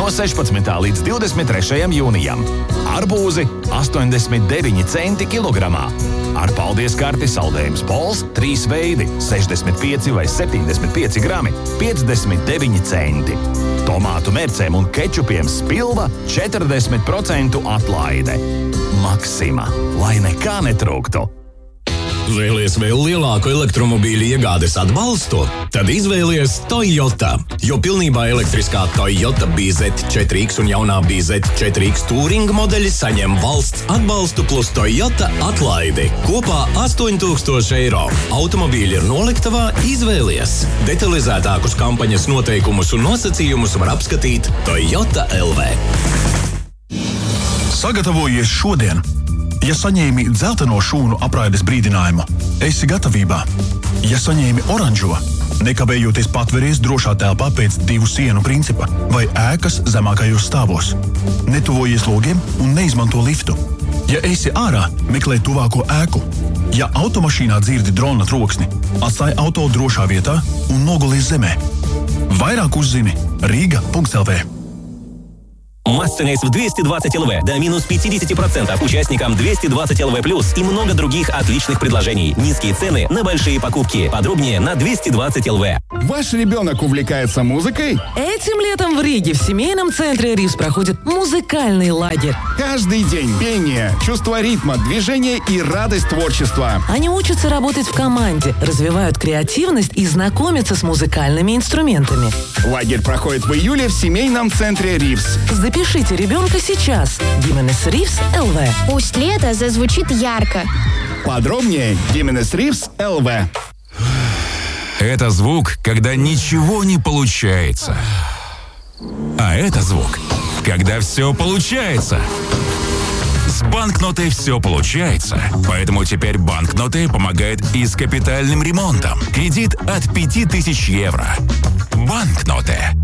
no 16. līdz 23. jūnijam. Arbūzi 89 centi kilogramā. Ar paldies karti saldējums Pols 3 veidi, 65 vai 75 grami, 59 centi. Tomātu mērcēm un kečupiem Spilva 40% atlaide. Maksima, lai nekā netrūktu. Vēlies vēl lielāku elektromobīļu iegādes atbalstu? Tad izvēlies Toyota, jo pilnībā elektriskā Toyota BZ4X un jaunā BZ4X Touring modeļi saņem valsts atbalstu plus Toyota atlaidi. Kopā 8000 eiro. Automobīļi ir noliktavā, izvēlies. Detalizētākus kampaņas noteikumus un nosacījumus var apskatīt Toyota LV. Sagatavojies šodien! Ja saņēmi dzelteno šūnu apraides brīdinājumu, esi gatavībā. Ja saņēmi oranžo, nekavējoties patveries drošā telpā pēc 2 sienu principa vai ēkas zemākajos stāvos. Netuvojies logiem un neizmanto liftu. Ja esi ārā, meklē tuvāko ēku. Ja automašīnā dzirdi drona troksni, atstāj auto drošā vietā un nogulies zemē. Vairāk uzzini Riga.lv. Масс-ценейств 220 ЛВ до минус 50% участникам 220 ЛВ плюс и много других отличных предложений. Низкие цены на большие покупки. Подробнее на 220 ЛВ. Ваш ребенок увлекается музыкой? Этим летом в Риге в семейном центре Ривс проходит музыкальный лагерь. Каждый день пение, чувство ритма, движения и радость творчества. Они учатся работать в команде, развивают креативность и знакомятся с музыкальными инструментами. Лагерь проходит в июле в семейном центре Ривс. Запишите ребенка сейчас. Gimenez Rivs LV. Пусть лето зазвучит ярко. Подробнее Gimenez Rivs LV. Это звук, когда ничего не получается. А это звук, когда все получается. С банкнотой все получается. Поэтому теперь банкноты помогает и с капитальным ремонтом. Кредит от 5000 евро. Банкноты.